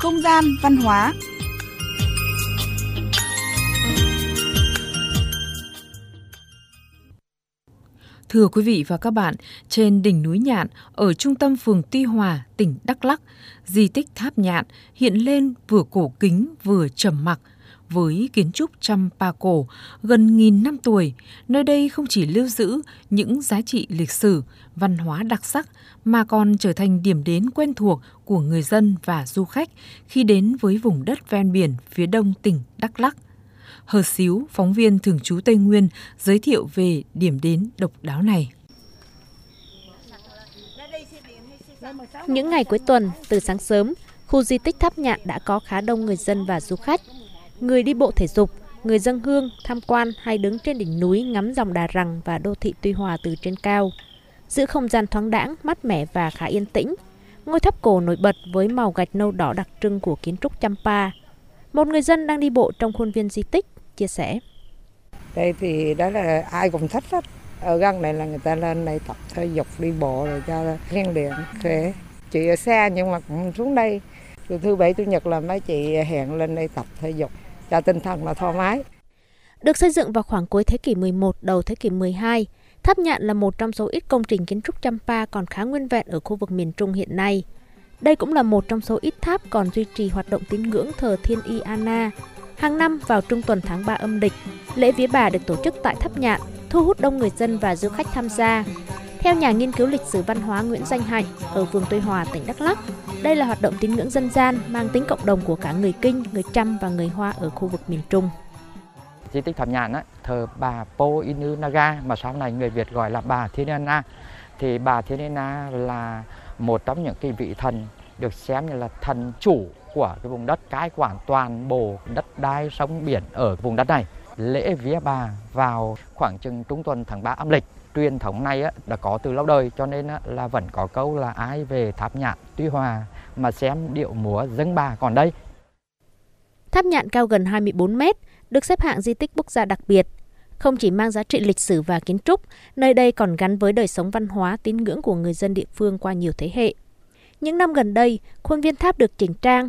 Không gian văn hóa. Thưa quý vị và các bạn, trên đỉnh núi Nhạn ở trung tâm phường Tuy Hòa, tỉnh Đắk Lắk, di tích Tháp Nhạn hiện lên vừa cổ kính vừa trầm mặc. Với kiến trúc Champa cổ gần nghìn năm tuổi, nơi đây không chỉ lưu giữ những giá trị lịch sử, văn hóa đặc sắc mà còn trở thành điểm đến quen thuộc của người dân và du khách khi đến với vùng đất ven biển phía đông tỉnh Đắk Lắk. Hờ Xíu, phóng viên thường trú Tây Nguyên, giới thiệu về điểm đến độc đáo này. Những ngày cuối tuần, từ sáng sớm, khu di tích Tháp Nhạn đã có khá đông người dân và du khách. Người đi bộ thể dục, người dâng hương, tham quan hay đứng trên đỉnh núi ngắm dòng Đà Răng và đô thị Tuy Hòa từ trên cao. Giữ không gian thoáng đãng, mát mẻ và khá yên tĩnh. Ngôi tháp cổ nổi bật với màu gạch nâu đỏ đặc trưng của kiến trúc Champa. Một người dân đang đi bộ trong khuôn viên di tích chia sẻ. Đây thì đó là ai cũng thích hết. Ở gần này là người ta lên đây tập thể dục đi bộ rồi cho rèn luyện khỏe. Chị ở xa nhưng mà cũng xuống đây. Từ thứ Bảy, Chủ nhật là mấy chị hẹn lên đây tập thể dục cho tinh thần là thoải mái. Được xây dựng vào khoảng cuối thế kỷ 11, đầu thế kỷ 12, Tháp Nhạn là một trong số ít công trình kiến trúc Champa còn khá nguyên vẹn ở khu vực miền Trung hiện nay. Đây cũng là một trong số ít tháp còn duy trì hoạt động tín ngưỡng thờ Thiên Y Anna. Hàng năm vào trung tuần tháng 3 âm lịch, lễ vía bà được tổ chức tại Tháp Nhạn, thu hút đông người dân và du khách tham gia. Theo nhà nghiên cứu lịch sử văn hóa Nguyễn Danh Hạnh ở phường Tuy Hòa, tỉnh Đắk Lắk, đây là hoạt động tín ngưỡng dân gian mang tính cộng đồng của cả người Kinh, người Chăm và người Hoa ở khu vực miền Trung. Di tích Tháp Nhạn thờ bà Po Inu Naga mà sau này người Việt gọi là bà Thiên Anna. Thì bà Thiên Anna là một trong những cái vị thần được xem như là thần chủ của cái vùng đất cai quản toàn bộ đất đai sông biển ở vùng đất này. Lễ vía bà vào khoảng chừng trung tuần tháng 3 âm lịch. Truyền thống này đã có từ lâu đời cho nên là vẫn có câu là ai về Tháp Nhạn Tuy Hòa mà xem điệu múa dâng bà còn đây. Tháp Nhạn cao gần 24 mét, được xếp hạng di tích quốc gia đặc biệt. Không chỉ mang giá trị lịch sử và kiến trúc, nơi đây còn gắn với đời sống văn hóa tín ngưỡng của người dân địa phương qua nhiều thế hệ. Những năm gần đây, khuôn viên tháp được chỉnh trang,